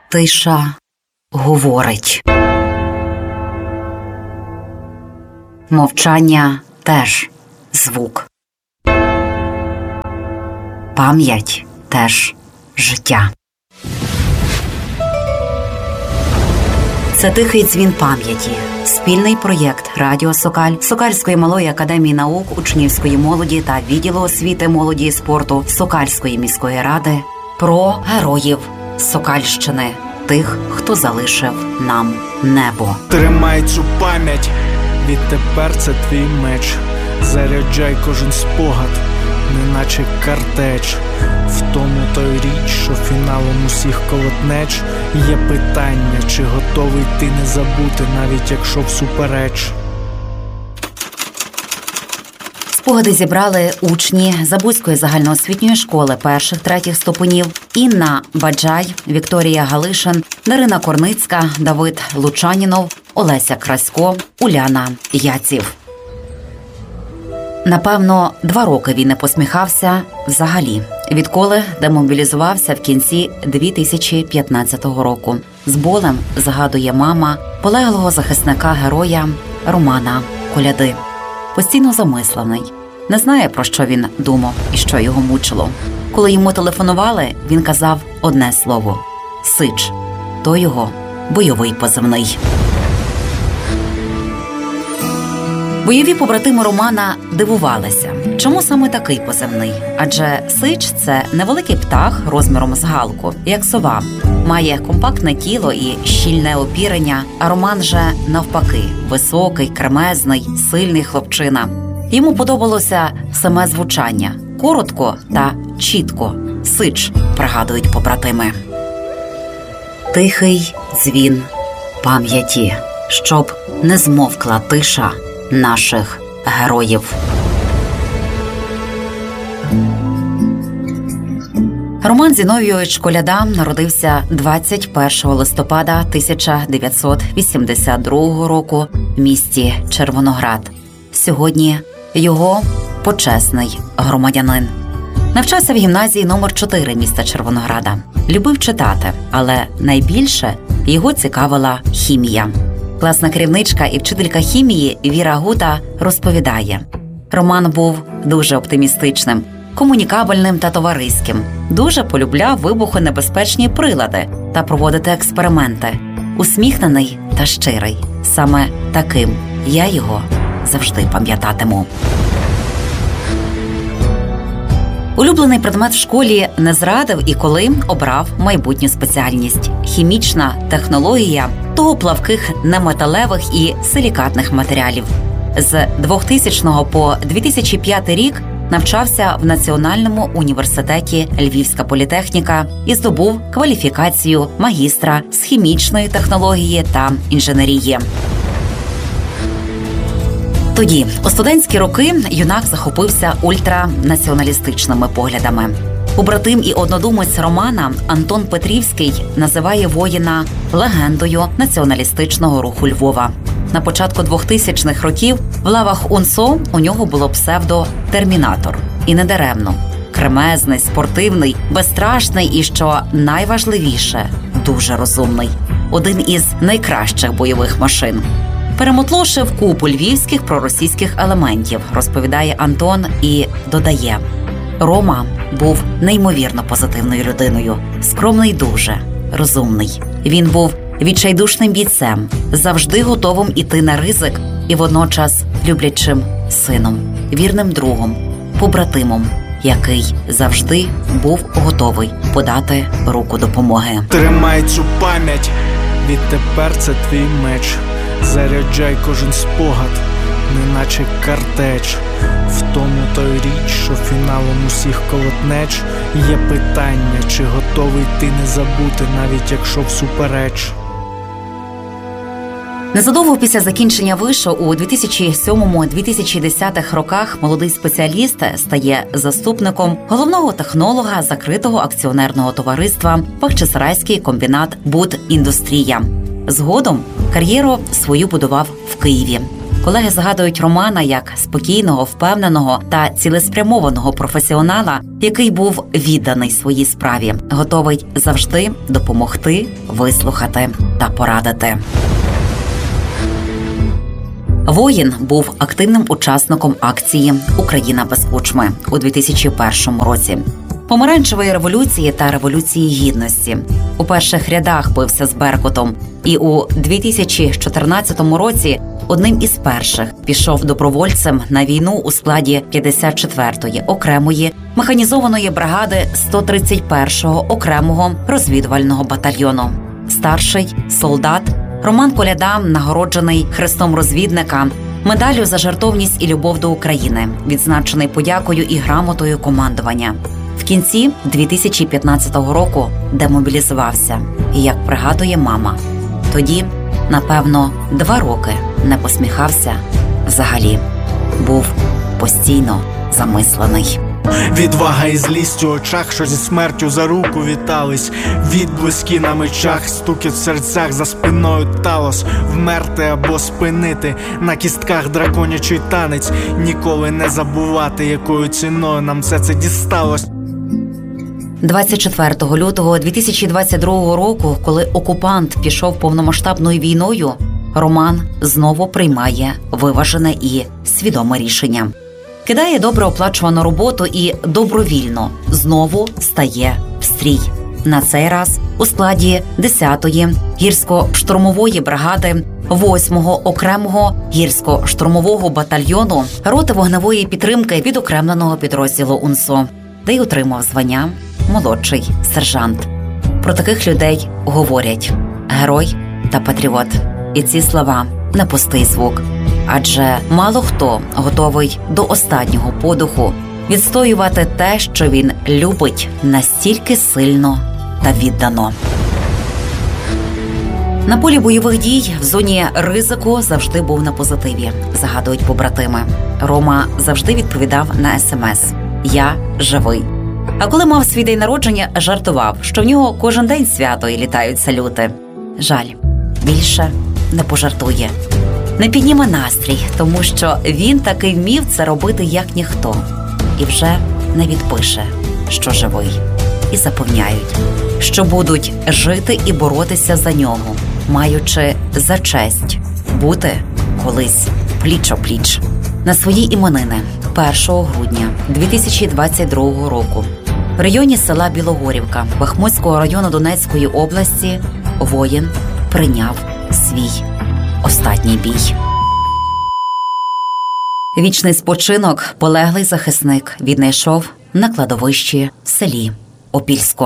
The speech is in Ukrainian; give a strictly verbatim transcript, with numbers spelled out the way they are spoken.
Тиша говорить. Мовчання теж звук. Пам'ять теж життя. Це тихий дзвін пам'яті. Спільний проєкт Радіо Сокаль, Сокальської малої академії наук, учнівської молоді та відділу освіти, молоді і спорту Сокальської міської ради про героїв Сокальщини, тих, хто залишив нам небо. Тримай цю пам'ять, відтепер це твій меч. Заряджай кожен спогад, неначе картеч. В тому той річ, що фіналом усіх колотнеч. Є питання, чи готовий ти не забути, навіть якщо всупереч. Спогади зібрали учні Забузької загальноосвітньої школи перших-третіх ступенів Інна Баджай, Вікторія Галишин, Дарина Корницька, Давид Лучанінов, Олеся Красько, Уляна Яців. Напевно, два роки він не посміхався взагалі, відколи демобілізувався в кінці дві тисячі п'ятнадцятого року. З болем згадує мама полеглого захисника-героя Романа Коляди. Постійно замислений. Не знає, про що він думав і що його мучило. Коли йому телефонували, він казав одне слово – «Сич». То його бойовий позивний. Бойові побратими Романа дивувалися, чому саме такий позивний. Адже сич – це невеликий птах розміром з галку, як сова. Має компактне тіло і щільне опірення, а Роман же навпаки – високий, кремезний, сильний хлопчина. Йому подобалося саме звучання – коротко та чітко. Сич, пригадують побратими. Тихий дзвін пам'яті, щоб не змовкла тиша наших героїв. Роман Зіновійович Коляда народився двадцять першого листопада тисяча дев'ятсот вісімдесят другого року в місті Червоноград. Сьогодні його почесний громадянин. Навчався в гімназії номер чотири міста Червонограда. Любив читати, але найбільше його цікавила хімія. Класна керівничка і вчителька хімії Віра Гута розповідає: Роман був дуже оптимістичним, комунікабельним та товариським. Дуже полюбляв вибухонебезпечні прилади та проводити експерименти. Усміхнений та щирий. Саме таким я його завжди пам'ятатиму. Улюблений предмет в школі не зрадив і коли обрав майбутню спеціальність – хімічна технологія того плавких неметалевих і силікатних матеріалів. З двохтисячного по дві тисячі п'ятий рік навчався в Національному університеті Львівська політехніка і здобув кваліфікацію магістра з хімічної технології та інженерії. Тоді, у студентські роки, юнак захопився ультранаціоналістичними поглядами. Побратим і однодумець Романа Антон Петрівський називає воїна легендою націоналістичного руху Львова. На початку двохтисячних років в лавах УНСО у нього було псевдо «Термінатор». І не даремно. Кремезний, спортивний, безстрашний і, що найважливіше, дуже розумний. Один із найкращих бойових машин. Перемотлошив купу львівських проросійських елементів, розповідає Антон і додає: Рома був неймовірно позитивною людиною, скромний дуже, розумний. Він був відчайдушним бійцем, завжди готовим іти на ризик і водночас люблячим сином, вірним другом, побратимом, який завжди був готовий подати руку допомоги. Тримай цю пам'ять, відтепер це твій меч. Заряджай кожен спогад, неначе картеч. В тому той річ, що фіналом усіх колотнеч. Є питання, чи готовий ти не забути, навіть якщо всупереч. Незадовго після закінчення вишу у дві тисячі сьомому - дві тисячі десятих роках молодий спеціаліст стає заступником головного технолога закритого акціонерного товариства «Бахчисарайський комбінат Будіндустрія». Згодом кар'єру свою будував в Києві. Колеги згадують Романа як спокійного, впевненого та цілеспрямованого професіонала, який був відданий своїй справі, готовий завжди допомогти, вислухати та порадити. Воїн був активним учасником акції «Україна без кучми» у дві тисячі першому році, помаранчевої революції та революції гідності. У перших рядах бився з Беркутом і у дві тисячі чотирнадцятому році одним із перших пішов добровольцем на війну у складі п'ятдесят четвертої окремої механізованої бригади сто тридцять першого окремого розвідувального батальйону. Старший солдат Роман Коляда нагороджений Хрестом розвідника, медаллю за жертовність і любов до України, відзначений подякою і грамотою командування. В кінці дві тисячі п'ятнадцятого року демобілізувався. І, як пригадує мама, тоді, напевно, два роки не посміхався взагалі. Був постійно замислений. Відвага і злість у очах, що зі смертю за руку вітались. Відблиски на мечах, стукіт в серцях, за спиною талос. Вмерти або спинити, на кістках драконячий танець. Ніколи не забувати, якою ціною нам все це дісталось. двадцять четвертого лютого дві тисячі двадцять другого року, коли окупант пішов повномасштабною війною, Роман знову приймає виважене і свідоме рішення. Кидає добре оплачувану роботу і добровільно знову стає в стрій. На цей раз у складі десятої гірсько-штурмової бригади восьмого окремого гірсько-штурмового батальйону роти вогневої підтримки відокремленого підрозділу УНСО, де й отримав звання молодший сержант. Про таких людей говорять герой та патріот. І ці слова не пустий звук. Адже мало хто готовий до останнього подиху відстоювати те, що він любить настільки сильно та віддано. На полі бойових дій в зоні ризику завжди був на позитиві, згадують побратими. Рома завжди відповідав на смс «Я живий». А коли мав свій день народження, жартував, що в нього кожен день свято і літають салюти. Жаль, більше не пожартує. Не підніме настрій, тому що він таки вмів це робити як ніхто. І вже не відпише, що живий. І запевняють, що будуть жити і боротися за нього, маючи за честь бути колись пліч-о-пліч. На свої іменини першого грудня дві тисячі двадцять другого року в районі села Білогорівка Бахмутського району Донецької області воїн прийняв свій останній бій. Вічний спочинок полеглий захисник віднайшов на кладовищі в селі Опільську.